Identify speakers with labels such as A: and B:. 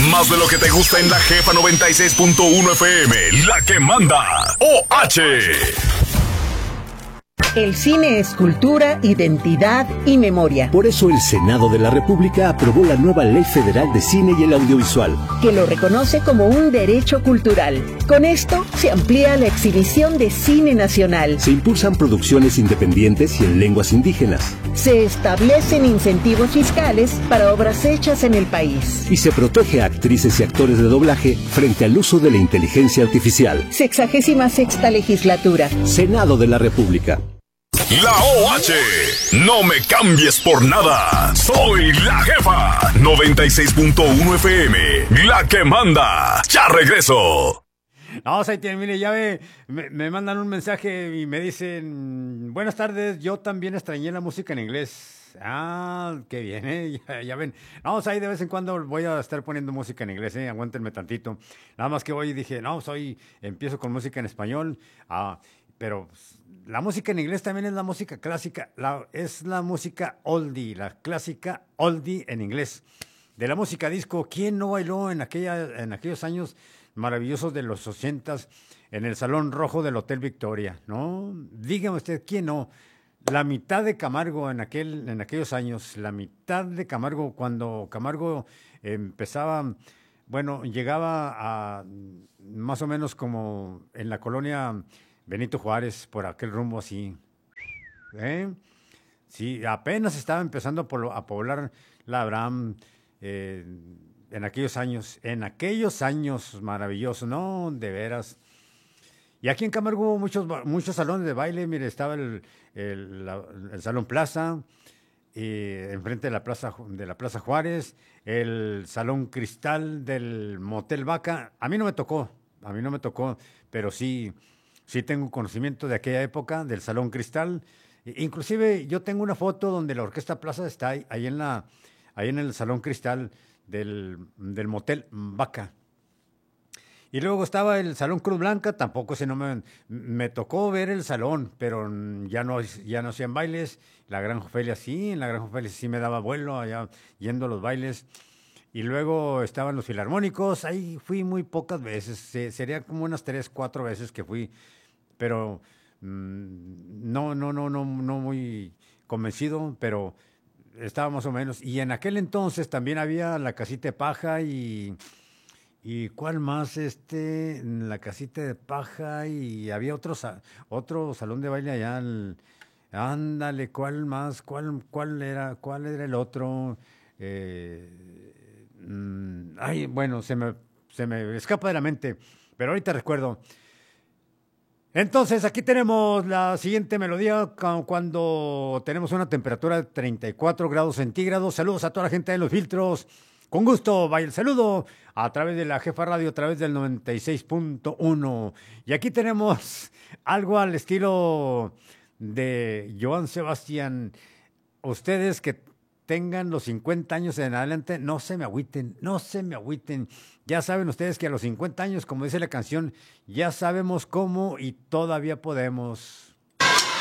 A: Más de lo que te gusta en la Jefa 96.1 FM, la que manda. OH.
B: El cine es cultura, identidad y memoria.
C: Por eso el Senado de la República aprobó la nueva Ley Federal de Cine y el Audiovisual,
B: que lo reconoce como un derecho cultural. Con esto se amplía la exhibición de cine nacional.
C: Se impulsan producciones independientes y en lenguas indígenas.
B: Se establecen incentivos fiscales para obras hechas en el país.
C: Y se protege a actrices y actores de doblaje frente al uso de la inteligencia artificial.
B: 66ª legislatura.
C: Senado de la República.
A: La OH. No me cambies por nada. Soy la Jefa 96.1 FM, la que manda. Ya regreso.
D: No, Saitian, mire, ya me mandan un mensaje y me dicen: buenas tardes, yo también extrañé la música en inglés. Ah, qué bien, ya ven. Vamos, ahí de vez en cuando voy a estar poniendo música en inglés, aguántenme tantito. Nada más que hoy dije, no, empiezo con música en español, pero la música en inglés también es la música clásica, es la música oldie, la clásica oldie en inglés. De la música disco, ¿quién no bailó en aquellos años maravillosos de los 80s en el Salón Rojo del Hotel Victoria? ¿No? Dígame usted, ¿quién no? La mitad de Camargo en aquellos años, la mitad de Camargo, cuando Camargo empezaba, bueno, llegaba a más o menos como en la colonia Benito Juárez, por aquel rumbo así. Sí, apenas estaba empezando a poblar la Abraham en aquellos años maravillosos, ¿no? De veras. Y aquí en Camargo hubo muchos salones de baile. Mire, estaba el Salón Plaza, enfrente de la Plaza Juárez, el Salón Cristal del Motel Vaca. A mí no me tocó, pero sí tengo conocimiento de aquella época, del Salón Cristal. Inclusive yo tengo una foto donde la Orquesta Plaza está ahí en el Salón Cristal del Motel Vaca. Y luego estaba el Salón Cruz Blanca, tampoco me tocó ver el salón, pero ya no hacían bailes. La Gran Ofelia sí, en la Gran Ofelia sí me daba vuelo allá yendo a los bailes. Y luego estaban los filarmónicos, ahí fui muy pocas veces, sería como unas 3, 4 veces que fui, pero no muy convencido, pero estaba más o menos. Y en aquel entonces también había la Casita de Paja y ¿cuál más? La Casita de Paja, y había otro salón de baile allá. Ándale, ¿cuál más? ¿Cuál era el otro? Bueno, se me escapa de la mente, pero ahorita recuerdo. Entonces, aquí tenemos la siguiente melodía cuando tenemos una temperatura de 34 grados centígrados. Saludos a toda la gente de los filtros. Con gusto, vaya el saludo a través de la Jefa Radio, a través del 96.1. Y aquí tenemos algo al estilo de Joan Sebastián. Ustedes que tengan los 50 años en adelante, no se me agüiten. Ya saben ustedes que a los 50 años, como dice la canción, ya sabemos cómo y todavía podemos.